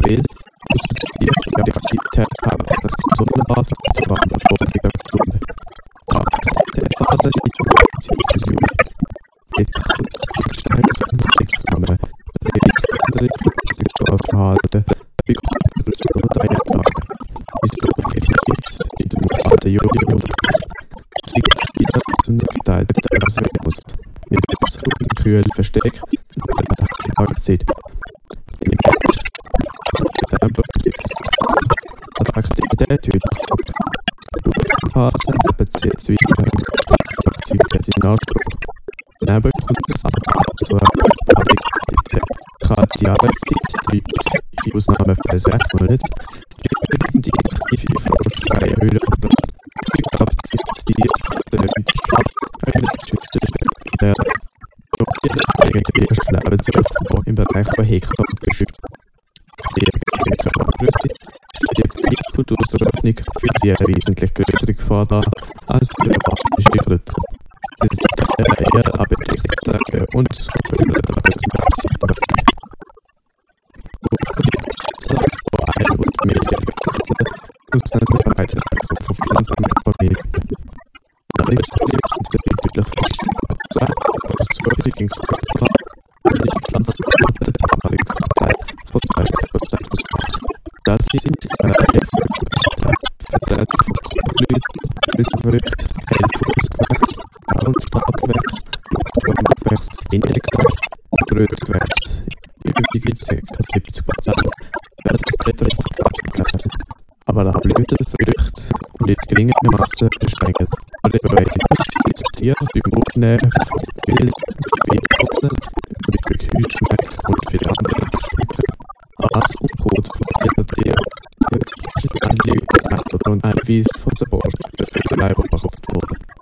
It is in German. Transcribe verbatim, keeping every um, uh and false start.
Bild, muss die Radioaktivität haben, dass die Sonnenbasis der Wand auf voriger Stunde. Der Phase die Zielfusion. Jetzt kommt das Zustand und Textname. Der die Veränderung aufgehalten, wie kommt es zu einer Frage. Ist so ist in dem alten Juli oder es liegt die Unsicherheit der Rhythmus. Mit absoluten Kühl versteckt und der Tageszeit. In dem Tempo die Aktivität wird die Phase bezieht sich wieder die Aktivität in Anspruch. Daneben kommt es aber zur Aktivität. Die Jahreszeit treibt in Ausnahmefällen sechs Monate die aktive frostfreie Höhle verbracht. Die Kapazität der geschützten der irgendwie ersten Lebensjahr im Bereich von Hektar geschützt. Die Körpergröße steht die Kulturaustrocknung für sie eine wesentlich größere Gefahr dar als für eine basische Fritte. Sie sind eher abgerichtete und verführende Tagespraxis. Vor allem und Medien ist eine Bereitschaft von Pflanzen von Medien. Der Lebensmittel ist deutlich fest. Zwei, aus zwölf ging Kosten, und die Pflanzen der damaligen Teil von zwanzig Prozent ausmacht. Das sind äh, Vertreter von Kohlblüten, Riesenfrüchte, Hellfußgewächs, Baumstabgewächs, Fruchtbaumgewächs, Innergewächs und Röhrgewächs. Überwiegend ca. siebzig Prozent werden Vertreter von Pflanzen gegessen, aber auch Blüten, Früchte und in geringer Masse beschränkt. Und eben bei den Tieren beim Aufnehmen von Wild, Wildboxen, für die Heuschmeck und für die anderen Geschmäcker. Aas und Kot von vielen Tieren, Menschen, Ende, Äpfel und Eiweiß von der Borst, für die Leibwachung.